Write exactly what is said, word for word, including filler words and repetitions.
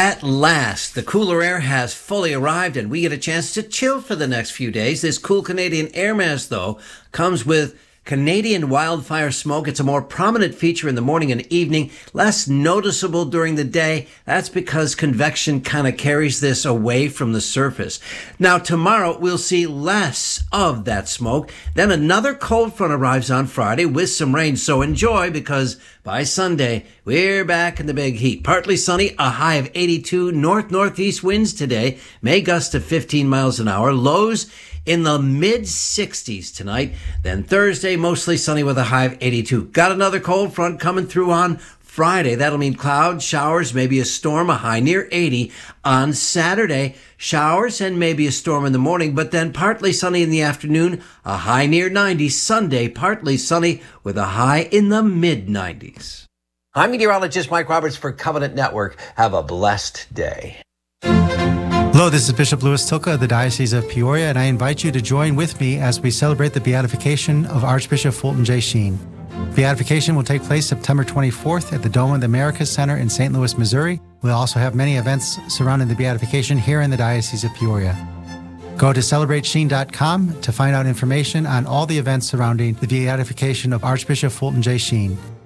At last, the cooler air has fully arrived and we get a chance to chill for the next few days. This cool Canadian air mass, though, comes with Canadian wildfire smoke. It's a more prominent feature in the morning and evening, less noticeable during the day. That's because convection kind of carries this away from the surface. Now, tomorrow we'll see less of that smoke. Then another cold front arrives on Friday with some rain. So enjoy, because by Sunday, we're back in the big heat. Partly sunny, a high of eighty-two, north-northeast winds today, may gust to fifteen miles an hour. Lows in the mid sixties tonight. Then Thursday, mostly sunny with a high of eighty-two. Got another cold front coming through on Friday. That'll mean clouds, showers, maybe a storm, a high near eighty. On Saturday, showers and maybe a storm in the morning, but then partly sunny in the afternoon, a high near ninety. Sunday, partly sunny with a high in the mid nineties. I'm meteorologist Mike Roberts for Covenant Network. Have a blessed day. Hello, this is Bishop Louis Tilka of the Diocese of Peoria, and I invite you to join with me as we celebrate the beatification of Archbishop Fulton J. Sheen. Beatification will take place September twenty-fourth at the Dome of the Americas Center in Saint Louis, Missouri. We'll also have many events surrounding the beatification here in the Diocese of Peoria. Go to celebrate sheen dot com to find out information on all the events surrounding the beatification of Archbishop Fulton J. Sheen.